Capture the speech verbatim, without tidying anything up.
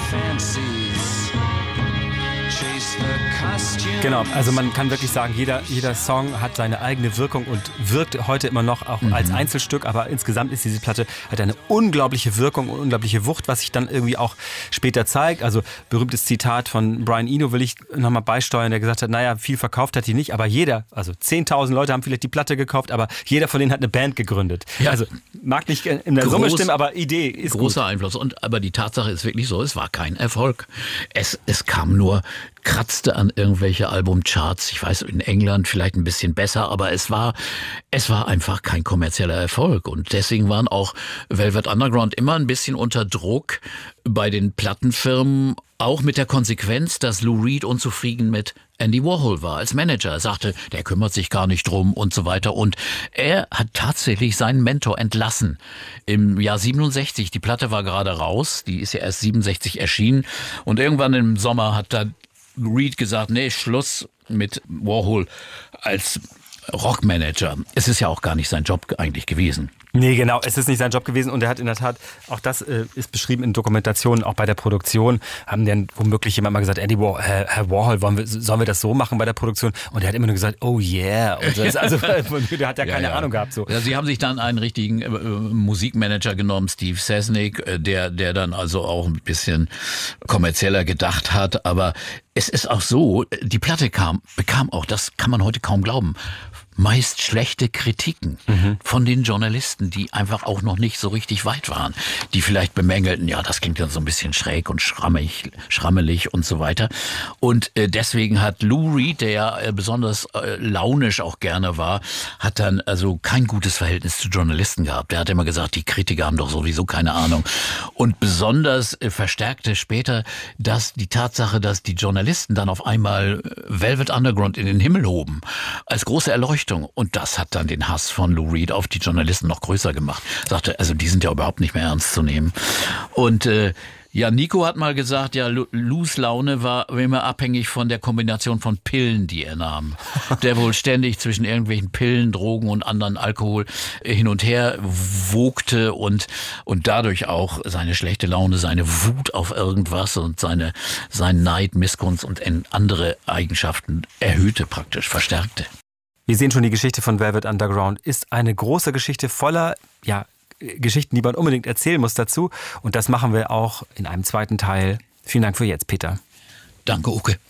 Genau, also man kann wirklich sagen, jeder, jeder Song hat seine eigene Wirkung und wirkt heute immer noch auch mhm. als Einzelstück, aber insgesamt ist diese Platte hat eine unglaubliche Wirkung und unglaubliche Wucht, was sich dann irgendwie auch später zeigt. Also berühmtes Zitat von Brian Eno will ich nochmal beisteuern, der gesagt hat, naja, viel verkauft hat die nicht, aber jeder, also zehntausend Leute haben vielleicht die Platte gekauft, aber jeder von denen hat eine Band gegründet. Ja. Also mag nicht in der Groß, Summe stimmen, aber Idee ist großer gut. Einfluss. Und aber die Tatsache ist wirklich so, es war kein Erfolg. Es, es kam nur, kratzte an irgendwelche Albumcharts. Ich weiß, in England vielleicht ein bisschen besser, aber es war, es war einfach kein kommerzieller Erfolg. Und deswegen waren auch Velvet Underground immer ein bisschen unter Druck bei den Plattenfirmen, auch mit der Konsequenz, dass Lou Reed unzufrieden mit Andy Warhol war als Manager. Er sagte, der kümmert sich gar nicht drum und so weiter. Und er hat tatsächlich seinen Mentor entlassen. Im Jahr siebenundsechzig, die Platte war gerade raus, die ist ja erst siebenundsechzig erschienen. Und irgendwann im Sommer hat dann Reed gesagt, nee, Schluss mit Warhol als Rockmanager. Es ist ja auch gar nicht sein Job eigentlich gewesen. Nee, genau, es ist nicht sein Job gewesen und er hat in der Tat, auch das äh, ist beschrieben in Dokumentationen, auch bei der Produktion, haben dann womöglich jemand mal gesagt, Andy War, Herr, Herr Warhol, wollen wir, sollen wir das so machen bei der Produktion? Und er hat immer nur gesagt, oh yeah. Und das, also der hat ja keine ja, ja. Ahnung gehabt. So. Ja, sie haben sich dann einen richtigen äh, Musikmanager genommen, Steve Sesnick, äh, der, der dann also auch ein bisschen kommerzieller gedacht hat, aber es ist auch so, die Platte kam, bekam auch, das kann man heute kaum glauben, meist schlechte Kritiken mhm. von den Journalisten, die einfach auch noch nicht so richtig weit waren, die vielleicht bemängelten, ja, das klingt ja so ein bisschen schräg und schrammig, schrammelig und so weiter. Und äh, deswegen hat Lou Reed, der ja äh, besonders äh, launisch auch gerne war, hat dann also kein gutes Verhältnis zu Journalisten gehabt. Der hat immer gesagt, die Kritiker haben doch sowieso keine Ahnung. Und besonders äh, verstärkte später dass die Tatsache, dass die Journalisten dann auf einmal Velvet Underground in den Himmel hoben, als große Erleuchtung. Und das hat dann den Hass von Lou Reed auf die Journalisten noch größer gemacht. Sagte, also die sind ja überhaupt nicht mehr ernst zu nehmen. Und äh, ja, Nico hat mal gesagt, ja, Lou's Laune war immer abhängig von der Kombination von Pillen, die er nahm. Der wohl ständig zwischen irgendwelchen Pillen, Drogen und anderen Alkohol hin und her wogte und und dadurch auch seine schlechte Laune, seine Wut auf irgendwas und seine sein Neid, Missgunst und andere Eigenschaften erhöhte praktisch, verstärkte. Wir sehen schon, die Geschichte von Velvet Underground ist eine große Geschichte voller, ja, Geschichten, die man unbedingt erzählen muss dazu. Und das machen wir auch in einem zweiten Teil. Vielen Dank für jetzt, Peter. Danke, Uke.